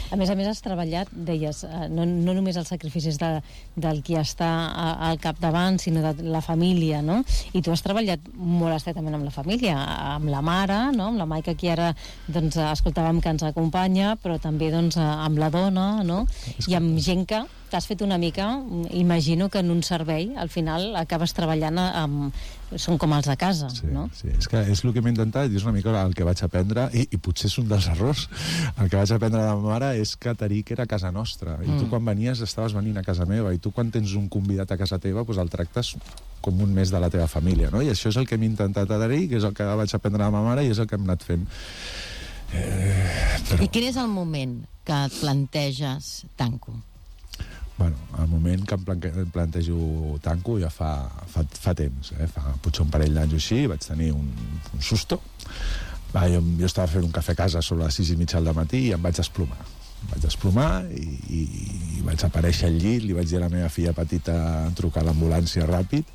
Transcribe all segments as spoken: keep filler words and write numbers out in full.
A més a més has treballat, deies, no, no només els sacrificis de, del qui està a, al capdavant, sinó de la família, no? I tu has treballat molt estretament amb la família, amb la mare, no? Amb la Maica, qui ara doncs, escoltàvem que ens acompanya, però també doncs, amb la dona, no? I amb gent que t'has fet una mica, imagino que en un servei al final acabes treballant amb, són com els de casa, sí, no? Sí, és que és el que m'he intentat i és una mica el que vaig aprendre i, i potser és un dels errors. El que vaig aprendre de la meva mare és que Taric era casa nostra i mm. tu quan venies estaves venint a casa meva i tu quan tens un convidat a casa teva doncs el tractes com un mes de la teva família, no? I això és el que m'he intentat adherir, que és el que vaig aprendre de la meva mare i és el que hem anat fent. Eh, però... I quin és el moment que et planteges tanco? Bueno, el moment que em, planque, em plantejo tanco ja fa, fa, fa temps, eh? Fa potser un parell d'anys o així, vaig tenir un, un susto. Va, jo, jo estava fent un cafè a casa sobre les sis i mitja del matí i em vaig desplomar. Em vaig desplomar i, i, i vaig aparèixer al llit, li vaig dir a la meva filla petita trucar a l'ambulància ràpid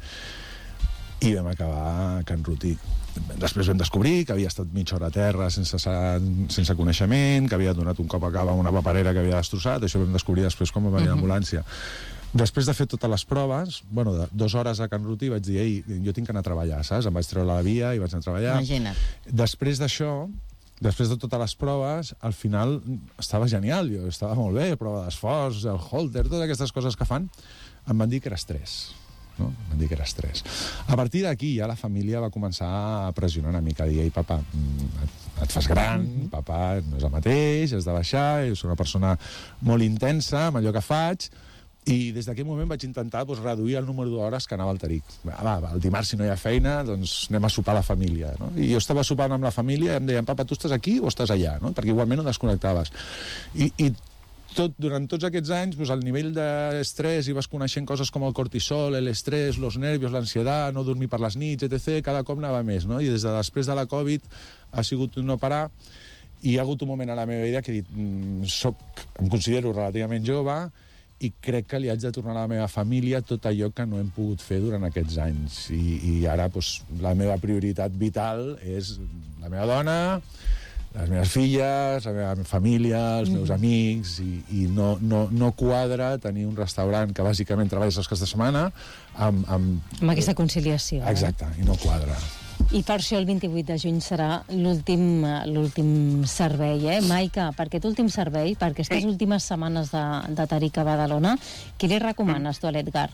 i vam acabar a Can Rutí. Després vam descobrir que havia estat mitja hora a terra sense, sense coneixement, que havia donat un cop a cava amb una paperera que havia destrossat. Això vam descobrir després com va venir l'ambulància. Després de fer totes les proves, bueno, de dues hores a Can Rutí, vaig dir, ei, jo tinc que anar a treballar, saps? Em vaig treure la via i vaig anar a treballar. Imagina't. Després d'això, després de totes les proves, al final estava genial, jo estava molt bé, prova d'esforç, el holter, totes aquestes coses que fan, em van dir que era estrès. No? Em van dir que era estrès. A partir d'aquí ja la família va començar a pressionar una mica, a dir, ei, papa, et, et fas gran, mm-hmm. papa, no és el mateix, has de baixar, jo soc una persona molt intensa amb allò que faig, i des d'aquell moment vaig intentar doncs, reduir el número d'hores que anava al Taric. Va, va, el dimarts, si no hi ha feina, doncs anem a sopar a la família, no? I jo estava sopant amb la família i em deien, papa, tu estàs aquí o estàs allà? No? Perquè igualment no desconnectaves. I, i tot, durant tots aquests anys, doncs, el nivell d'estrès i vas coneixent coses com el cortisol, l'estrès, els nervios, l'ansietat, no dormir per les nits, etcètera, cada cop anava més, no? I des de després de la Covid ha sigut no parar i hi ha hagut un moment a la meva vida que he dit, mm, soc, em considero relativament jove i crec que li haig de tornar a la meva família tot allò que no hem pogut fer durant aquests anys. I, i ara doncs, la meva prioritat vital és la meva dona, les meves filles, la meva família, els meus mm. amics, i, i no, no, no quadra tenir un restaurant que bàsicament treballes els caps de setmana amb... Amb, amb aquesta conciliació. Exacte, eh? I no quadra. I per això el vint-i-vuit de juny serà l'últim l'últim servei, eh? Maica, per aquest últim servei, per aquestes sí. últimes setmanes de, de Taric a Badalona, què li recomanes tu a l'Edgar?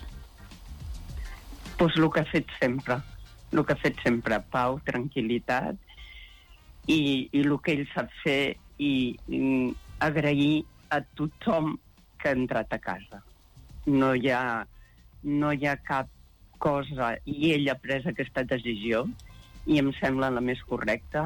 Pues el que ha fet sempre. El que ha fet sempre. Pau, tranquil·litat, i, i el que ell sap fer i, i agrair a tothom que ha entrat a casa. No hi ha, no hi ha cap cosa, i ell ha pres aquesta decisió i em sembla la més correcta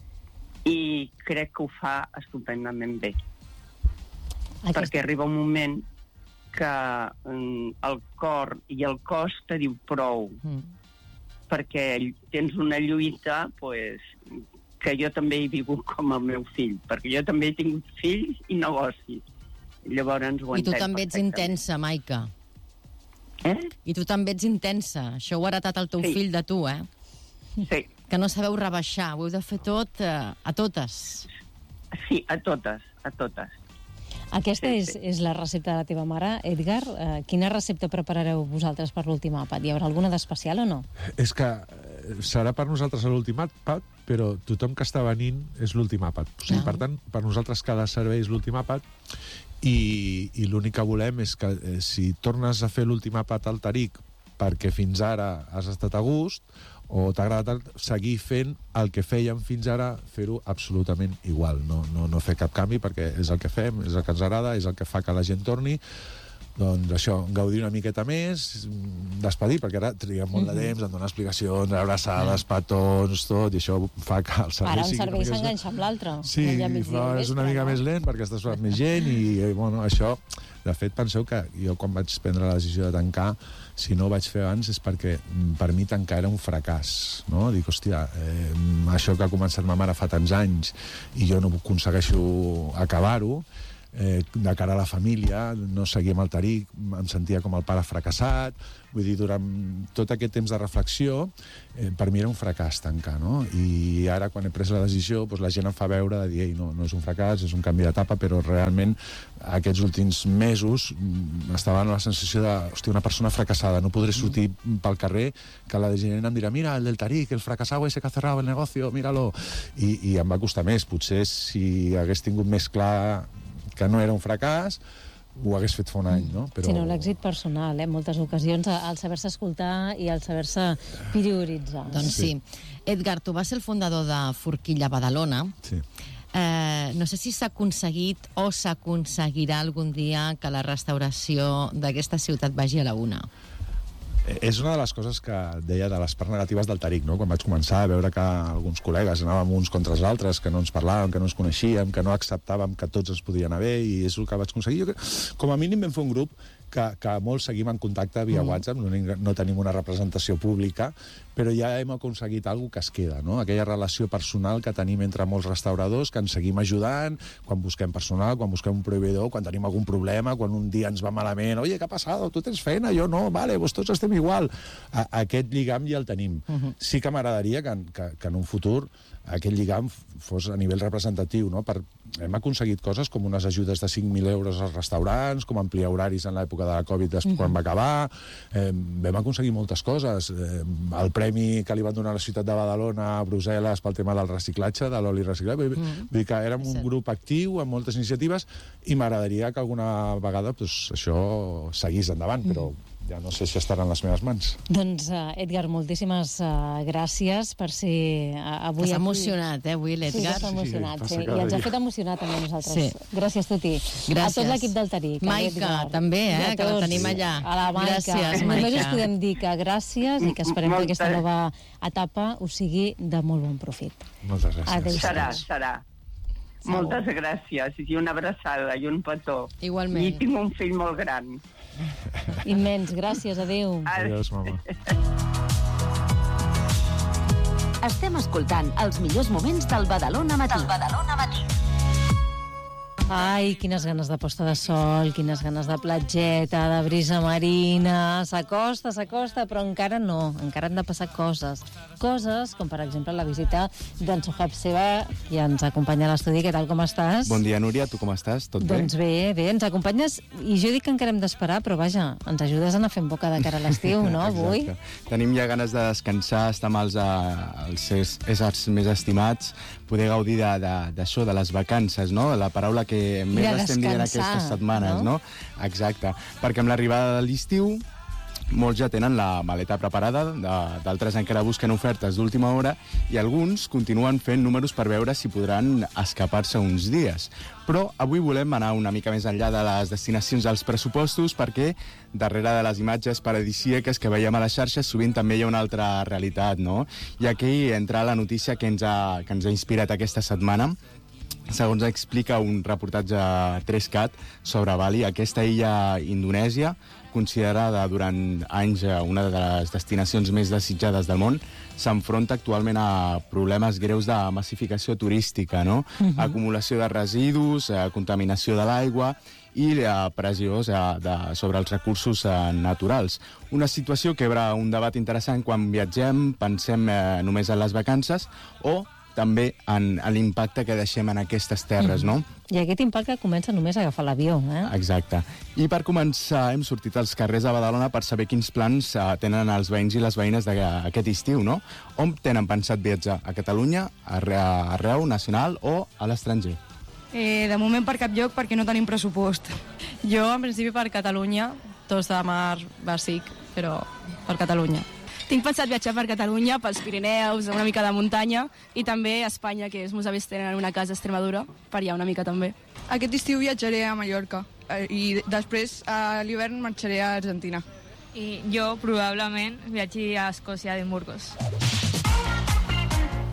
i crec que ho fa estupendament bé. Aquest... Perquè arriba un moment que mm, el cor i el cos te diu prou, mm. perquè tens una lluita pues, que jo també he vigut com el meu fill, perquè jo també he tingut fills i negocis. Llavors ho I tu també ets intensa, Maica. Eh? I tu també ets intensa. Això ho ha heretat el teu sí. fill de tu, eh? Sí. Que no sabeu rebaixar, ho heu de fer tot eh, a totes. Sí, a totes, a totes. Aquesta sí, és, sí. és la recepta de la teva mare. Edgar, eh, quina recepta preparareu vosaltres per l'últim àpat? Hi haurà alguna d'especial o no? És que serà per nosaltres l'últim àpat, però tothom que està venint és l'últim àpat. O sigui, ah. Per tant, per nosaltres cada servei és l'últim àpat i, i l'únic que volem és que eh, si tornes a fer l'últim àpat al Taric perquè fins ara has estat a gust o t'ha agradat seguir fent el que fèiem fins ara, fer-ho absolutament igual, no, no, no fer cap canvi perquè és el que fem, és el que ens agrada, és el que fa que la gent torni. Doncs això, gaudir una miqueta més, despedir, perquè ara triguem molt de temps en donar explicacions, abraçades, petons, tot, i això fa que el servei... Ara un servei s'enganxa amb l'altre. Sí, fa, és una mica més lent perquè estàs fent més gent i, bueno, això... De fet, penseu que jo quan vaig prendre la decisió de tancar, si no ho vaig fer abans és perquè per mi tancar era un fracàs, no? Dic, hòstia, eh, això que ha començat ma mare fa tants anys i jo no aconsegueixo acabar-ho, eh, de cara a la família, no seguia amb el Tariq, em sentia com el pare fracassat, vull dir, durant tot aquest temps de reflexió, eh, per mi era un fracàs tancar, no? I ara, quan he pres la decisió, doncs la gent em fa veure de dir, ei, no, no és un fracàs, és un canvi d'etapa, però realment aquests últims mesos estava en la sensació de, hòstia, una persona fracassada, no podré sortir pel carrer, que la gent em dirà, mira, el del Tariq, el fracassado ese que ha cerrado el negocio, míralo. I, i em va costar més. Potser si hagués tingut més clar que no era un fracàs, ho hagués fet fa un any, no? Però... Sí, no, l'èxit personal, eh? En moltes ocasions, el saber-se escoltar i el saber-se prioritzar. Doncs sí. sí. Edgar, tu vas ser el fundador de Forquilla Badalona. Sí. Eh, no sé si s'ha aconseguit o s'aconseguirà algun dia que la restauració d'aquesta ciutat vagi a la una. És una de les coses que deia de les parts negatives del Tariq, no? Quan vaig començar a veure que alguns col·legues anàvem uns contra els altres, que no ens parlàvem, que no ens coneixíem, que no acceptàvem que tots ens podien haver, i és el que vaig aconseguir. Jo, com a mínim vam fer un grup que, que molts seguim en contacte via mm. WhatsApp, no, no tenim una representació pública, però ja hem aconseguit alguna que es queda, no? Aquella relació personal que tenim entre molts restauradors, que ens seguim ajudant, quan busquem personal, quan busquem un proveïdor, quan tenim algun problema, quan un dia ens va malament, oye, què ha passat? Tu tens feina, jo no, vale, pues tots estem igual. A, aquest lligam ja el tenim. Uh-huh. Sí que m'agradaria que, que, que en un futur aquest lligam fos a nivell representatiu, no? Per, hem aconseguit coses com unes ajudes de cinc mil euros als restaurants, com ampliar horaris en l'època de la Covid després, uh-huh. quan va acabar. Eh, vam aconseguir moltes coses. Eh, el premi que li van donar a la ciutat de Badalona a Brussel·les pel tema del reciclatge, de l'oli reciclat. Vull, uh-huh. vull dir que érem un grup actiu amb moltes iniciatives i m'agradaria que alguna vegada pues, això seguís endavant, però ja no sé si estaran les meves mans. Doncs, uh, Edgar, moltíssimes uh, gràcies per ser uh, avui... T'has emocionat, eh, avui, l'Edgar? Sí, t'has emocionat, sí, sí. I ens ha fet emocionar també a nosaltres. Sí. Gràcies, Tuti. Gràcies. A tot l'equip del Tariq. Maica, també, eh, que la tenim allà. A la Maica. Gràcies, Només Maica. us podem dir que gràcies i que esperem que aquesta nova etapa us sigui de molt bon profit. Moltes gràcies. Adéu. Serà, serà. Moltes gràcies i una abraçada i un petó. Igualment. I tinc un fill molt gran. Immens, gràcies, adéu. Adéu, mama. Estem escoltant els millors moments del Badalona Matí. Del Badalona Matí. Ai, quines ganes de posta de sol, quines ganes de platgeta, de brisa marina. S'acosta, s'acosta, però encara no. Encara han de passar coses. Coses com, per exemple, la visita d'en Sohab Seva, que ens acompanya a l'estudi. Què tal, com estàs? Bon dia, Núria. Tu com estàs? Tot bé? Doncs bé, bé. Ens acompanyes, i jo dic que encara hem d'esperar, però vaja, ens ajudes a anar fent boca de cara a l'estiu, no, avui? Exacte. Tenim ja ganes de descansar, estar amb els, uh, els éssers més estimats, poder gaudir d'això, de, de, de les vacances, no? La paraula que més de estem dient aquestes setmanes, no? no? Exacte. Perquè amb l'arribada de l'estiu molts ja tenen la maleta preparada, d'altres encara busquen ofertes d'última hora i alguns continuen fent números per veure si podran escapar-se uns dies. Però avui volem anar una mica més enllà de les destinacions dels pressupostos perquè darrere de les imatges paradisíaques que veiem a les xarxes sovint també hi ha una altra realitat, no? I aquí entra la notícia que ens ha, que ens ha inspirat aquesta setmana. Segons explica un reportatge tres cat sobre Bali, aquesta illa indonèsia, considerada durant anys una de les destinacions més desitjades del món, s'enfronta actualment a problemes greus de massificació turística, no? Uh-huh. Acumulació de residus, eh, contaminació de l'aigua i eh, pressió eh, de, sobre els recursos eh, naturals. Una situació que obre un debat interessant quan viatgem, pensem eh, només en les vacances o també en, en l'impacte que deixem en aquestes terres, no? I aquest impacte comença només a agafar l'avió, eh? Exacte. I per començar hem sortit als carrers de Badalona per saber quins plans uh, tenen els veïns i les veïnes d'aquest estiu, no? On tenen pensat viatjar? A Catalunya, arreu, arreu nacional o a l'estranger? Eh, de moment per cap lloc perquè no tenim pressupost. Jo, en principi, per Catalunya, Tos de Mar, bàsic, però per Catalunya. Tinc pensat viatjar per Catalunya, pels Pirineus, una mica de muntanya, i també a Espanya, que els meus avis tenen una casa a Extremadura, per allà una mica també. Aquest estiu viatjaré a Mallorca i després a l'hivern marxaré a Argentina. I jo probablement viatgi a Escòcia, a Edimburgos.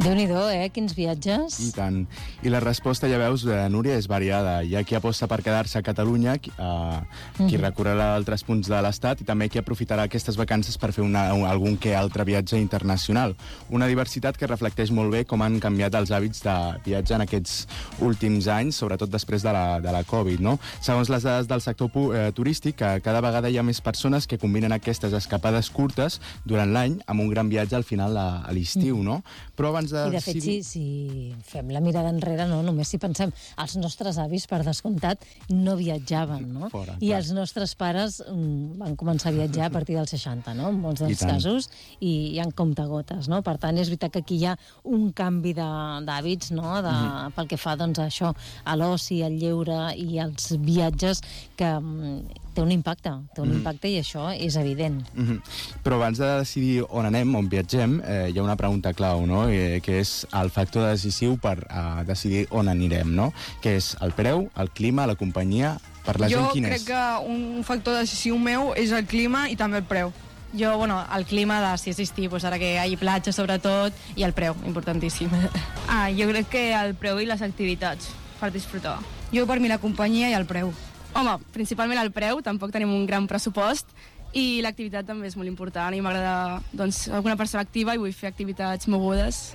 Déu-n'hi-do, eh? Quins viatges. I tant. I la resposta, ja veus, eh, Núria, és variada. Hi ha qui aposta per quedar-se a Catalunya, qui, eh, qui recorrerà a altres punts de l'Estat i també qui aprofitarà aquestes vacances per fer una, un, algun que altre viatge internacional. Una diversitat que reflecteix molt bé com han canviat els hàbits de viatge en aquests últims anys, sobretot després de la, de la Covid, no? Segons les dades del sector eh, turístic, eh, cada vegada hi ha més persones que combinen aquestes escapades curtes durant l'any amb un gran viatge al final a, a l'estiu, no? Però abans de... I de fet, si, si fem la mirada enrere, no? Només si pensem, els nostres avis, per descomptat, no viatjaven, no? Fora, I clar. els nostres pares mm, van començar a viatjar a partir dels seixanta, no? En molts dels casos, i hi ha comptagotes, no? Per tant, és veritat que aquí hi ha un canvi d'hàbits, no? De, mm-hmm. Pel que fa, doncs, a això, a l'oci, al lleure i als viatges, que mm, té un impacte, té un mm-hmm. impacte i això és evident. Mm-hmm. Però abans de decidir on anem, on viatgem, eh, hi ha una pregunta clau, no? Eh, que és el factor decisiu per eh, decidir on anirem, no? Que és el preu, el clima, la companyia, per la jo gent quin és? Jo crec que un factor decisiu meu és el clima i també el preu. Jo, bueno, el clima de si és estiu, pues ara que hi hagi platja sobretot, i el preu, importantíssim. Ah, jo crec que el preu i les activitats, per disfrutar. Jo per mi la companyia i el preu. Home, principalment el preu, tampoc tenim un gran pressupost, i l'activitat també és molt important, i m'agrada, doncs, alguna persona activa i vull fer activitats mogudes.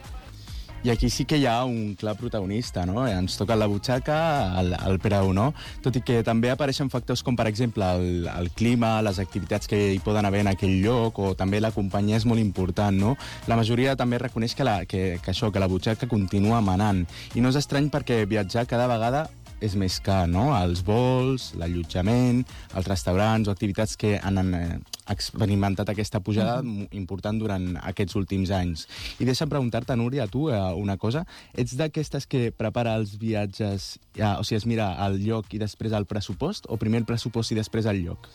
I aquí sí que hi ha un clar protagonista, no? Ens toca la butxaca, el, el preu, no? Tot i que també apareixen factors com, per exemple, el, el clima, les activitats que hi poden haver en aquell lloc, o també la companyia és molt important, no? La majoria també reconeix que, la, que, que això, que la butxaca continua manant. I no és estrany perquè viatjar cada vegada és més car, no? Els vols, l'allotjament, els restaurants o activitats que han eh, experimentat aquesta pujada uh-huh. important durant aquests últims anys. I deixa'm preguntar-te, Núria, a tu eh, una cosa. Ets d'aquestes que prepara els viatges, eh, o sigui, es mira el lloc i després el pressupost, o primer el pressupost i després el lloc?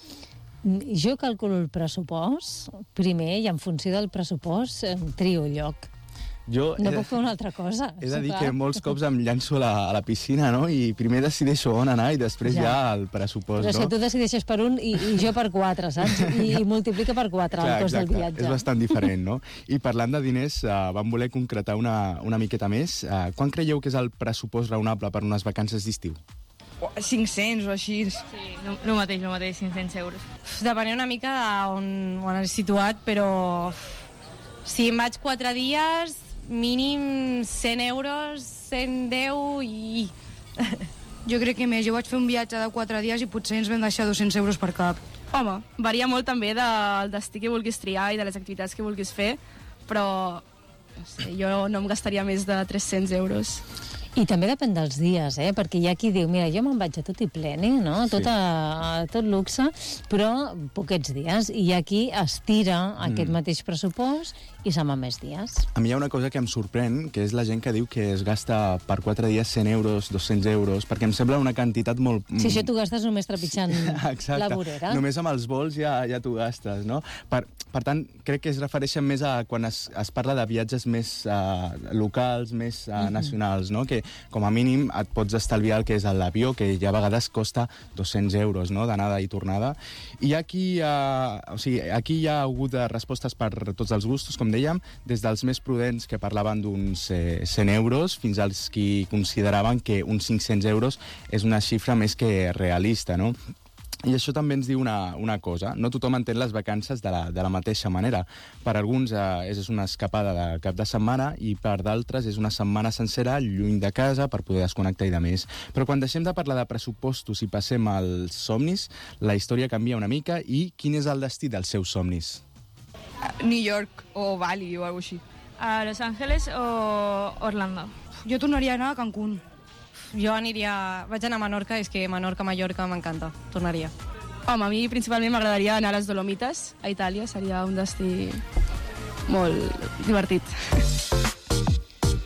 Jo calculo el pressupost primer i en funció del pressupost trio el lloc. Jo no de, puc fer una altra cosa. He de dir clar. que molts cops em llanço a la, a la piscina, no? I primer decideixo on anar i després ja, ja el pressupost, Però no? Però si tu decideixes per un i, i jo per quatre, saps? I, i multiplica per quatre clar, el cost exacte. del viatge. És bastant diferent, no? I parlant de diners, uh, vam voler concretar una, una miqueta més. Uh, quan creieu que és el pressupost raonable per unes vacances d'estiu? cinc-cents o així. Sí, el mateix, el mateix, cinc-cents euros. Depenent una mica d'on on has situat, però si em vaig quatre dies, mínim cent euros, cent deu i... Jo crec que més. Jo vaig fer un viatge de quatre dies i potser ens vam deixar dos-cents euros per cap. Home, varia molt també del destí que vulguis triar i de les activitats que vulguis fer, però no sé, jo no em gastaria més de tres-cents euros. I també depèn dels dies, eh? Perquè hi ha qui diu, mira, jo me'n vaig a tot i pleni, no? Sí. Tot, a, a tot luxe, però poquets dies. I hi ha qui estira mm. aquest mateix pressupost i se'n va més dies. A mi hi ha una cosa que em sorprèn, que és la gent que diu que es gasta per quatre dies cent euros, dos-cents euros, perquè em sembla una quantitat molt... Si això t'ho gastes només trepitjant sí, la vorera. Només amb els vols ja, ja t'ho gastes, no? Per, per tant, crec que es refereixen més a quan es, es parla de viatges més uh, locals, més uh, mm-hmm. nacionals, no? Que com a mínim et pots estalviar el que és l'avió, que ja a vegades costa dos-cents euros, no?, d'anada i tornada. I aquí, uh, o sigui, aquí hi ha hagut respostes per tots els gustos, com dèiem, des dels més prudents que parlaven d'uns eh, cent euros fins als qui consideraven que uns cinc-cents euros és una xifra més que realista, no? I això també ens diu una, una cosa. No tothom entén les vacances de la, de la mateixa manera. Per alguns eh, és una escapada de cap de setmana i per d'altres és una setmana sencera lluny de casa per poder desconnectar i de més. Però quan deixem de parlar de pressupostos i passem als somnis, la història canvia una mica. I quin és el destí dels seus somnis? New York o Bali o alguna cosa així. A Los Ángeles o Orlando. Jo tornaria a anar a Cancún. Jo aniria... Vaig anar a Menorca, és que Menorca, Mallorca m'encanta. Tornaria. Home, a mi principalment m'agradaria anar a les Dolomites, a Itàlia. Seria un destí molt divertit.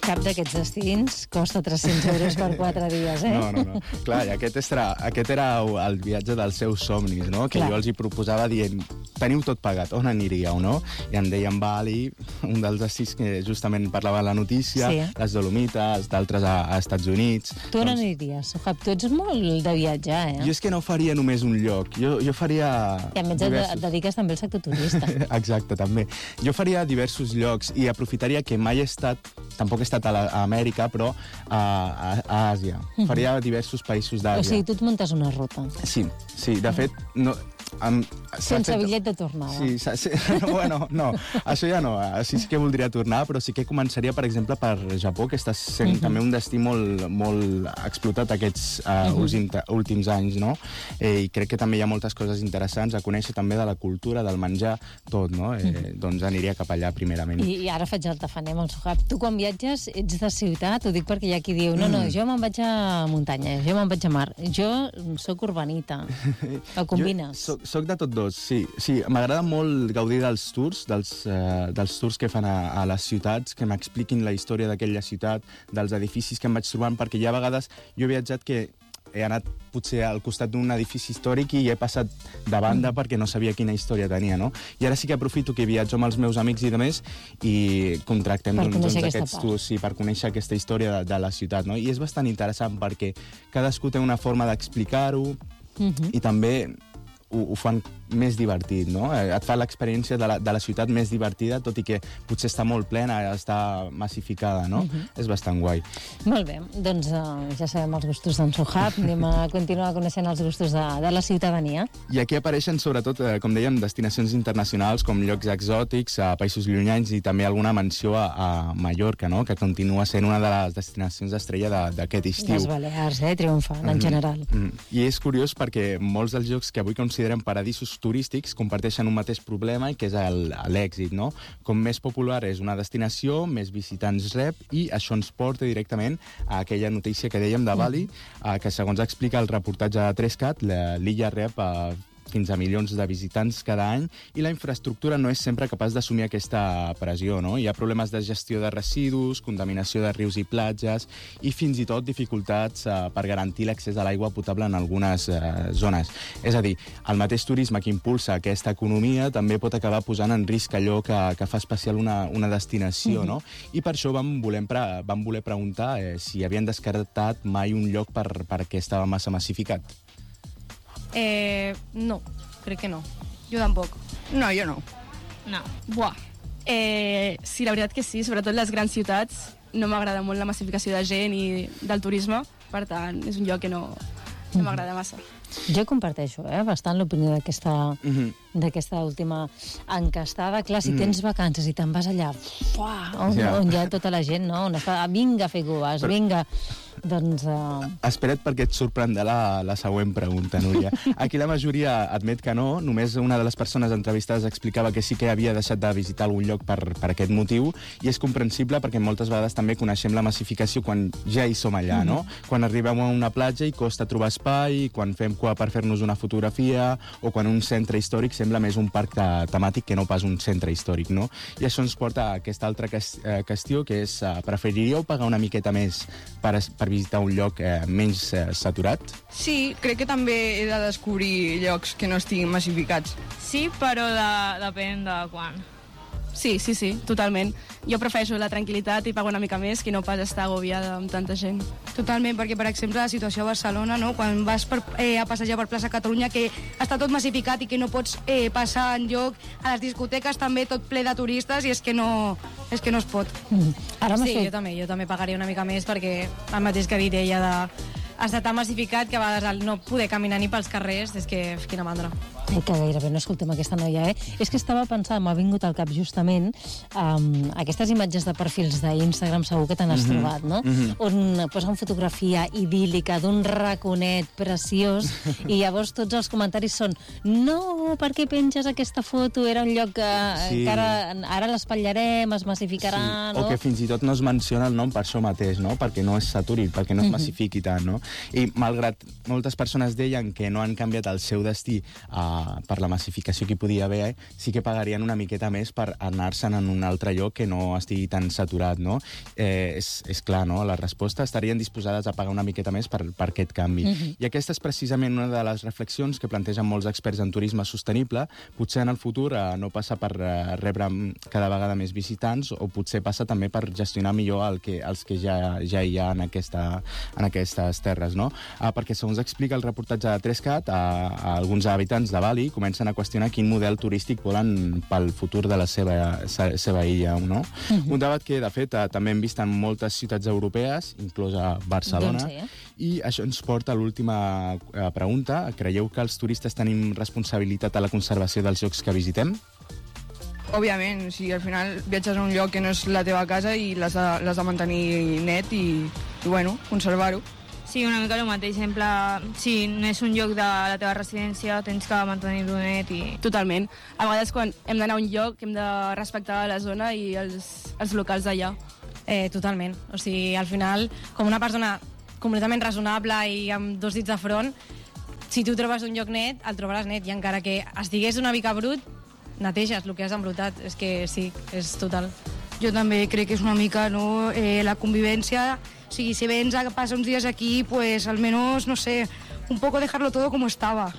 cap d'aquests destins costa tres-cents euros per quatre dies, eh? No, no, no. Clar, i aquest era, aquest era el viatge dels seus somnis, no? Que Clar. jo els hi proposava dient, teniu tot pagat, on aniríeu, no? I em deien Bali, un dels destins que justament parlava la notícia, Sí. les Dolomites, d'altres a, a Estats Units. Tu on aniríes, Sohab? Tu ets molt de viatjar, eh? Jo és que no faria només un lloc, jo, jo faria... I a més et, et dediques també al sector turista. Exacte, també. Jo faria diversos llocs i aprofitaria que mai he estat, tampoc he estat a, la, a Amèrica, però a, a, a Àsia. Mhm. Faria diversos països O d'Àsia. sigui, tu et muntes una ruta. Sí, sí, de fet... No, amb, s'ha Sense fet- bitllet de tornada. Sí, s'ha- sí, no, bueno, no, això ja no, així sí que voldria tornar, però sí que començaria, per exemple, per Japó, que està sent Mhm. també un destí molt, molt explotat aquests uh, Mhm. últims, últims anys, no? Eh, I crec que també hi ha moltes coses interessants a conèixer també de la cultura, del menjar, tot, no? Eh, Mhm. Doncs aniria cap allà primerament. I, I ara faig el tafanem al Sohab. Tu quan viatges ets de ciutat, ho dic perquè hi ha qui diu no, no, Mm. jo me'n vaig a muntanya, jo me'n vaig a mar. Jo sóc urbanita. Ho combines? Jo soc, soc de tots dos, sí. sí M'agrada molt gaudir dels tours, dels, uh, dels tours que fan a, a les ciutats, que m'expliquin la història d'aquella ciutat, dels edificis que em vaig trobant, perquè hi ha vegades jo he viatjat que he anat potser al costat d'un edifici històric i he passat de banda perquè no sabia quina història tenia, no? I ara sí que aprofito que viatjo amb els meus amics i demés i contractem Per doncs, conèixer doncs, aquesta aquests part. tours sí, per conèixer aquesta història de, de la ciutat, no? I és bastant interessant perquè cadascú té una forma d'explicar-ho Mhm. i també ho, ho fan més divertit, no? Eh, Et fa l'experiència de, la, de la ciutat més divertida, tot i que potser està molt plena, està massificada, no? Mhm. És bastant guai. Molt bé, doncs uh, ja sabem els gustos d'en Sohab, anem a continuar coneixent els gustos de, de la ciutadania. I aquí apareixen, sobretot, eh, com dèiem, destinacions internacionals com llocs exòtics, a països llunyans i també alguna menció a, a Mallorca, no? Que continua sent una de les destinacions estrella de- d'aquest estiu. Les Balears, eh, triomfant, en Mhm, general. mhm. I és curiós perquè molts dels llocs que avui considerem paradisos turístics comparteixen un mateix problema, que és el- l'èxit, no? Com més popular és una destinació, més visitants rep, i això ens porta directament a aquella notícia que dèiem de Bali, eh, que segons explica el reportatge de Trescat, la- l'illa rep a fins a milions de visitants cada any i la infraestructura no és sempre capaç d'assumir aquesta pressió, no? Hi ha problemes de gestió de residus, contaminació de rius i platges i fins i tot dificultats eh, per garantir l'accés a l'aigua potable en algunes eh, zones. És a dir, el mateix turisme que impulsa aquesta economia també pot acabar posant en risc allò que, que fa especial una, una destinació, Mhm. no? I per això vam voler, pre vam voler preguntar eh, si havien descartat mai un lloc per, perquè estava massa massificat. Eh, no, crec que no. Jo tampoc. No, jo no. No. Buah. Eh, sí, la veritat que sí, sobretot les grans ciutats. No m'agrada molt la massificació de gent i del turisme, per tant, és un lloc que no, no m'agrada massa. Jo comparteixo eh, bastant l'opinió d'aquesta Mhm. d'aquesta última encastada. Clar, si Mm. tens vacances i te'n vas allà, fuà, on, Ja. on hi ha tota la gent, no? On està, ah, vinga a fer cues, Però- vinga. Doncs... Uh... Espera't perquè et sorprendrà la, la següent pregunta, Núria. Aquí la majoria admet que no, només una de les persones entrevistades explicava que sí que havia deixat de visitar algun lloc per, per aquest motiu, i és comprensible perquè moltes vegades també coneixem la massificació quan ja hi som allà, no? Quan arribem a una platja i costa trobar espai, quan fem cua per fer-nos una fotografia, o quan un centre històric sembla més un parc te temàtic que no pas un centre històric, no? I això ens porta a aquesta altra cas eh, qüestió, que és, eh, preferiríeu pagar una miqueta més per, es- per visitar un lloc eh, menys eh, saturat? Sí, crec que també he de descobrir llocs que no estiguin massificats. Sí, però de, depèn de quan. Sí, sí, sí, totalment. Jo prefereixo la tranquil·litat i pago una mica més que no pas estar agobiada amb tanta gent. Totalment, perquè, per exemple, la situació a Barcelona, no? Quan vas per, eh, a passejar per plaça Catalunya, que està tot massificat i que no pots eh, passar enlloc, a les discoteques també tot ple de turistes, i és que no, és que no es pot. Mm. Ara m'ha sí, fet- jo també, jo també pagaria una mica més perquè el mateix que ha dit ella de està tan massificat que a vegades el no poder caminar ni pels carrers és que quina mandra. Eh, que gairebé no escoltem aquesta noia, eh? És que estava pensant, m'ha vingut al cap justament um, aquestes imatges de perfils d'Instagram, segur que te n'has Mhm, trobat, no? mhm. On posen fotografia idíl·lica d'un raconet preciós i llavors tots els comentaris són no, per què penges aquesta foto? Era un lloc que, Sí. que ara, ara l'espatllarem, es massificarà, O no? que fins i tot no es menciona el nom per això mateix, no? Perquè no es saturi, perquè no es Mhm. massifiqui tant, no? I malgrat moltes persones deien que no han canviat el seu destí a la, per la massificació que hi podia haver, sí que pagarien una miqueta més per anar-se'n en un altre lloc que no estigui tan saturat, no? Eh, és, és clar, no? La resposta, estarien disposades a pagar una miqueta més per, per aquest canvi. Mm-hmm. I aquesta és precisament una de les reflexions que plantegen molts experts en turisme sostenible. Potser en el futur eh, no passa per eh, rebre cada vegada més visitants, o potser passa també per gestionar millor el que, els que ja, ja hi ha en, aquesta, en aquestes terres, no? Ah, perquè, segons explica el reportatge de Trescat, a, a alguns habitants de Bali comencen a qüestionar quin model turístic volen pel futur de la seva, sa, seva illa, no? Mm-hmm. Un debat que, de fet, eh, també hem vist en moltes ciutats europees, inclosa Barcelona, doncs sí, eh? I això ens porta a l'última eh, pregunta. Creieu que els turistes tenim responsabilitat a la conservació dels llocs que visitem? Òbviament, o sigui, al final viatges a un lloc que no és la teva casa i l'has de, l'has de mantenir net i, i bueno, conservar-ho. Sí, una mica el mateix. En pla, si no és un lloc de la teva residència, tens que mantenir-ho net i... Totalment. A vegades, quan hem d'anar a un lloc, hem de respectar la zona i els, els locals d'allà. Eh, totalment. O sigui, al final, com una persona completament raonable i amb dos dits de front, si tu trobes un lloc net, el trobaràs net, i encara que estigués una mica brut, neteges el que has embrutat. És que sí, és total. Jo també crec que és una mica, no, eh, la convivència. O sigui, si vens a passar uns dies aquí, pues al menos, no sé, un poco dejarlo todo como estaba.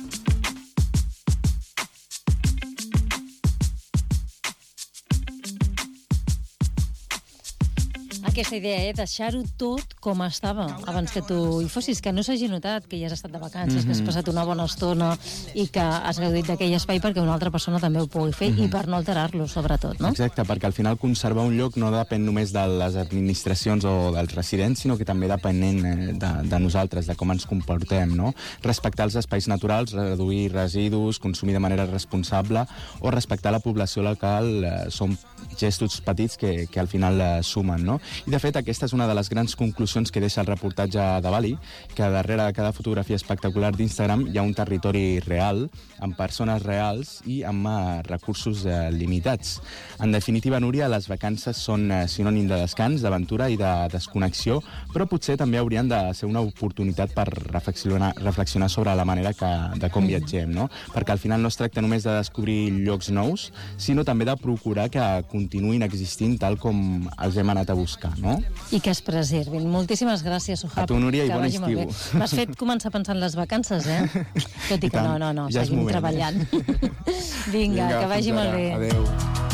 Aquesta idea, eh? Deixar-ho tot com estava abans que tu hi fossis, que no s'hagi notat que hi has estat de vacances, mm-hmm. que has passat una bona estona i que has gaudit d'aquell espai perquè una altra persona també ho pugui fer, mm-hmm. i per no alterar-lo, sobretot, no? Exacte, perquè al final conservar un lloc no depèn només de les administracions o dels residents, sinó que també depenent de, de nosaltres, de com ens comportem, no? Respectar els espais naturals, reduir residus, consumir de manera responsable o respectar la població local eh, són gestos petits que, que al final eh, sumen, no? I, de fet, aquesta és una de les grans conclusions que deixa el reportatge de Bali, que darrere de cada fotografia espectacular d'Instagram hi ha un territori real, amb persones reals i amb uh, recursos uh, limitats. En definitiva, Núria, les vacances són uh, sinònim de descans, d'aventura i de desconnexió, però potser també haurien de ser una oportunitat per reflexionar, reflexionar sobre la manera que, de com viatgem, no? Perquè al final no es tracta només de descobrir llocs nous, sinó també de procurar que continuïn existint tal com els hem anat a buscar, no? I que es preservin. Moltíssimes gràcies, Sohab. A tu, Núria, i bon estiu. M'has fet començar a pensar en les vacances, eh? Tot i que no, no, no, ja seguim treballant. Vinga, Vinga, que vagi molt bé. Adéu.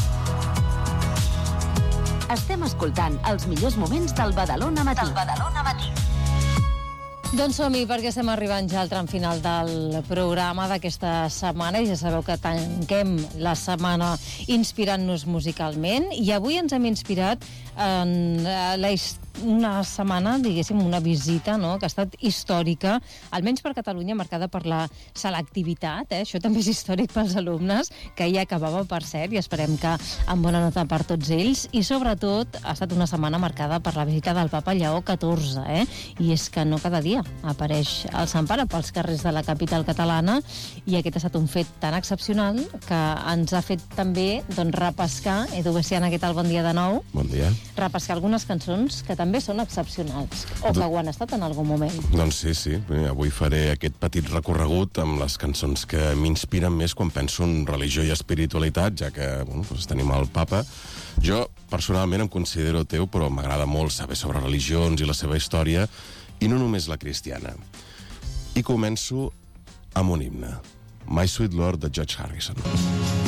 Estem escoltant els millors moments del Badalona Matí. Del Badalona Matí. Doncs som-hi, perquè estem arribant ja al tram final del programa d'aquesta setmana, i ja sabeu que tanquem la setmana inspirant-nos musicalment, i avui ens hem inspirat en la una setmana, diguéssim, una visita, no?, que ha estat històrica, almenys per Catalunya, marcada per la selectivitat, eh? Això també és històric pels alumnes, que ja acabava, per cert, i esperem que amb bona nota per tots ells, i sobretot ha estat una setmana marcada per la visita del papa Lleó catorze, eh? I és que no cada dia apareix el Sant Pare pels carrers de la capital catalana, i aquest ha estat un fet tan excepcional que ens ha fet també, doncs, repescar, Edu Bessiana, què tal? Bon dia de nou. Bon dia. Repescar algunes cançons que també són excepcionals, o que ho han estat en algun moment. Doncs sí, sí. Avui faré aquest petit recorregut amb les cançons que m'inspiren més quan penso en religió i espiritualitat, ja que bueno, doncs tenim el papa. Jo, personalment, em considero ateu, però m'agrada molt saber sobre religions i la seva història, i no només la cristiana. I començo amb un himne, My Sweet Lord, de George Harrison.